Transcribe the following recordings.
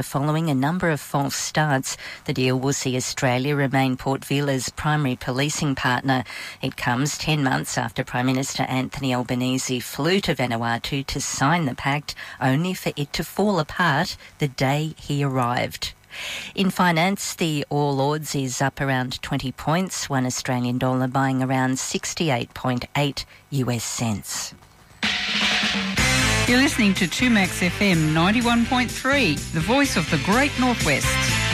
Following a number of false starts, the deal will see Australia remain Port Vila's primary policing partner. It comes 10 months after Prime Minister Anthony Albanese flew to Vanuatu to sign the pact, only for it to fall apart the day he arrived. In finance, the All Ords is up around 20 points, one Australian dollar buying around 68.8 US cents. You're listening to 2Max FM 91.3, the voice of the Great Northwest.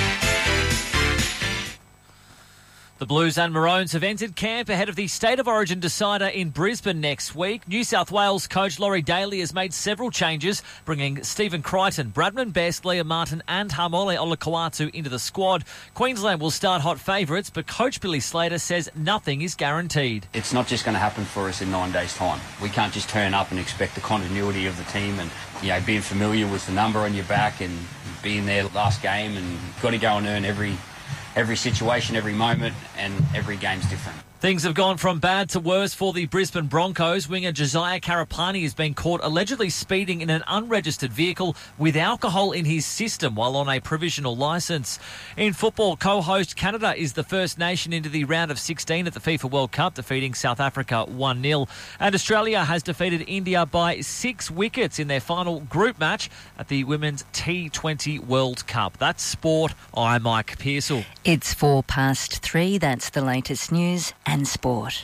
The Blues and Maroons have entered camp ahead of the State of Origin decider in Brisbane next week. New South Wales coach Laurie Daly has made several changes, bringing Stephen Crichton, Bradman Best, Liam Martin and Hamole Olakau'atu into the squad. Queensland will start hot favourites, but coach Billy Slater says nothing is guaranteed. It's not just going to happen for us in 9 days' time. We can't just turn up and expect the continuity of the team and, being familiar with the number on your back and being there last game, and you've got to go and earn every situation, every moment, and every game's different. Things have gone from bad to worse for the Brisbane Broncos. Winger Josiah Karapani has been caught allegedly speeding in an unregistered vehicle with alcohol in his system while on a provisional licence. In football, co-host Canada is the first nation into the round of 16 at the FIFA World Cup, defeating South Africa 1-0. And Australia has defeated India by 6 wickets in their final group match at the Women's T20 World Cup. That's sport. I'm Mike Pearsall. It's 3:04. That's the latest news and sport.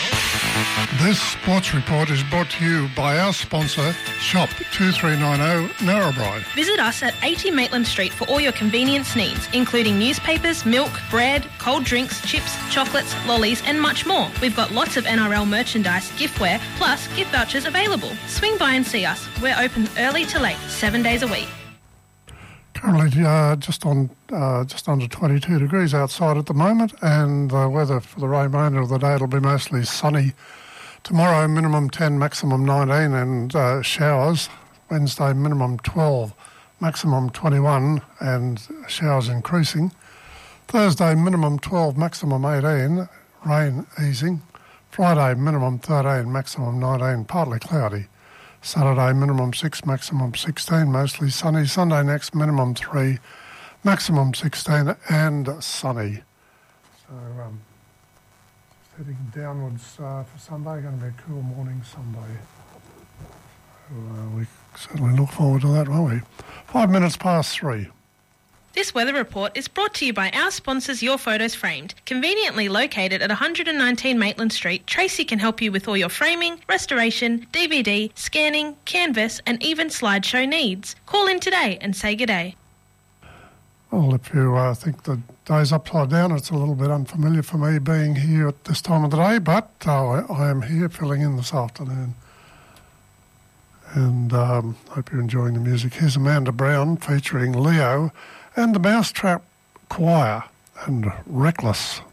This sports report is brought to you by our sponsor, Shop 2390 Narrabri. Visit us at 80 Maitland Street for all your convenience needs, including newspapers, milk, bread, cold drinks, chips, chocolates, lollies and much more. We've got lots of NRL merchandise, giftware, plus gift vouchers available. Swing by and see us. We're open early to late, 7 days a week. Currently just under 22 degrees outside at the moment, and the weather for the remainder of the day will be mostly sunny. Tomorrow minimum 10, maximum 19, and showers. Wednesday minimum 12, maximum 21, and showers increasing. Thursday minimum 12, maximum 18, rain easing. Friday minimum 13, maximum 19, partly cloudy. Saturday, minimum 6, maximum 16, mostly sunny. Sunday next, minimum 3, maximum 16 and sunny. So, heading downwards for Sunday, going to be a cool morning Sunday. So, we certainly look forward to that, won't we? 3:05. This weather report is brought to you by our sponsors Your Photos Framed. Conveniently located at 119 Maitland Street, Tracy can help you with all your framing, restoration, DVD, scanning, canvas and even slideshow needs. Call in today and say good day. Well, if you think the day's upside down, it's a little bit unfamiliar for me being here at this time of the day, but I am here filling in this afternoon. And hope you're enjoying the music. Here's Amanda Brown featuring Leo and the Mousetrap Choir and Reckless.